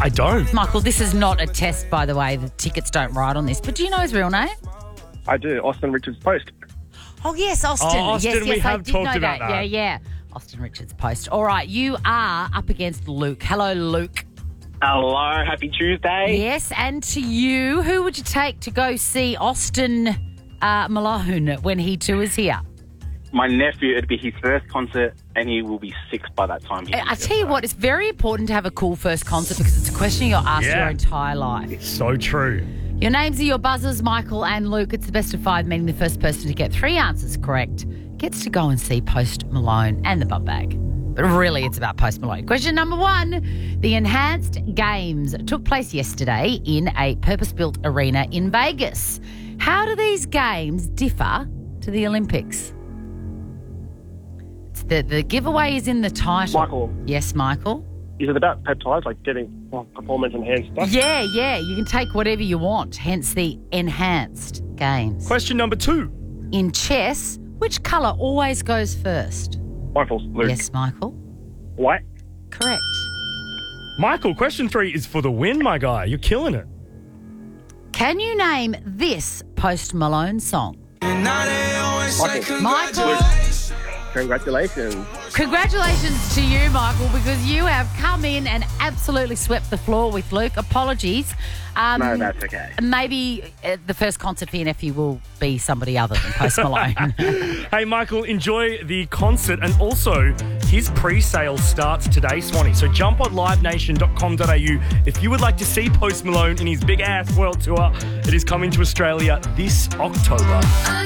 I don't. Michael, this is not a test, by the way. The tickets don't write on this. But do you know his real name? I do. Austin Richards Post. Oh, yes, Austin. Austin, yes, we have I did talked know about that. Yeah. Austin Richards Post. All right, you are up against Luke. Hello, Luke. Hello, happy Tuesday. Yes, and to you, who would you take to go see Austin Malone when he tours here? My nephew, it'd be his first concert, and he will be 6 by that time. I tell you what, it's very important to have a cool first concert because it's a question you're asked Yeah. your entire life. So true. Your names are your buzzers, Michael and Luke. It's the best of 5, meaning the first person to get 3 answers correct gets to go and see Post Malone and the Bum Bag. But really, it's about Post Malone. Question number 1. The Enhanced Games took place yesterday in a purpose-built arena in Vegas. How do these games differ to the Olympics? The giveaway is in the title. Michael. Yes, Michael? Is it about peptides, like getting performance enhanced stuff? Yeah. You can take whatever you want, hence the Enhanced Games. Question number 2. In chess, which colour always goes first? Michael. Luke. Yes, Michael? White. Correct. Michael, question 3 is for the win, my guy. You're killing it. Can you name this Post Malone song? Michael? Congratulations. Congratulations to you, Michael, because you have come in and absolutely swept the floor with Luke. Apologies. No, that's okay. Maybe the first concert for your nephew will be somebody other than Post Malone. Hey, Michael, enjoy the concert. And also, his pre-sale starts today, Swanee. So jump on livenation.com.au if you would like to see Post Malone in his big-ass world tour. It is coming to Australia this October.